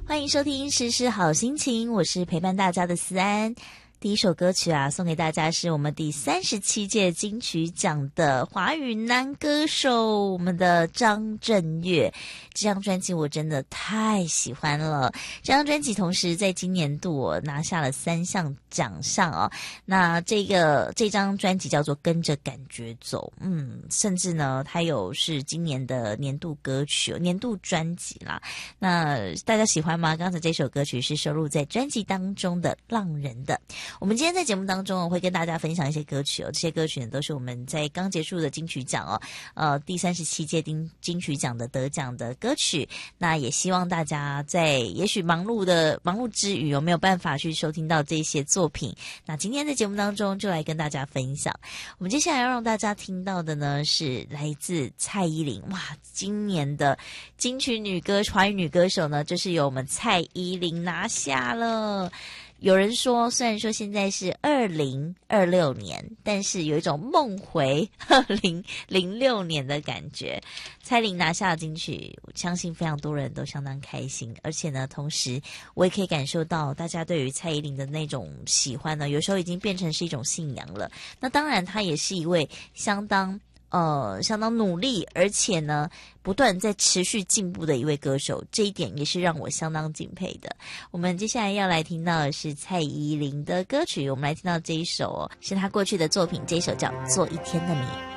欢迎收听时时好心情，我是陪伴大家的思安。第一首歌曲啊，送给大家是我们第37届金曲奖的华语男歌手，我们的张震岳。这张专辑我真的太喜欢了。这张专辑同时在今年度拿下了3项奖项哦。那这张专辑叫做《跟着感觉走》，甚至呢，它有是今年的年度歌曲、年度专辑啦。那大家喜欢吗？刚才这首歌曲是收录在专辑当中的《浪人》的。我们今天在节目当中会跟大家分享一些歌曲哦，这些歌曲呢都是我们在刚结束的金曲奖第37届金曲奖的得奖的歌曲。那也希望大家在也许忙碌之余有没有办法去收听到这些作品。那今天在节目当中就来跟大家分享。我们接下来要让大家听到的呢是来自蔡依林。哇，今年的金曲华语女歌手呢，就是由我们蔡依林拿下了。有人说，虽然说现在是2026年，但是有一种梦回2006年的感觉。蔡依林拿下了金曲，我相信非常多人都相当开心，而且呢，同时我也可以感受到大家对于蔡依林的那种喜欢呢，有时候已经变成是一种信仰了。那当然，她也是一位相当努力，而且呢不断在持续进步的一位歌手，这一点也是让我相当敬佩的。我们接下来要来听到的是蔡依林的歌曲，我们来听到这一首是她过去的作品，这一首叫《做一天的你》。